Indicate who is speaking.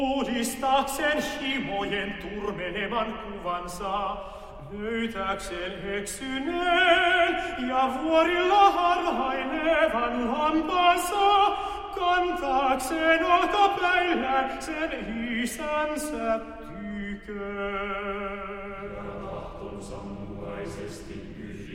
Speaker 1: Uudistaakseen himojen turmelevan kuvansa, löytääkseen eksyneen ja vuorilla harhailevan lampaansa, kantaakseen olkapäillään sen isänsä tykö. Ja tahtonsa mukaisesti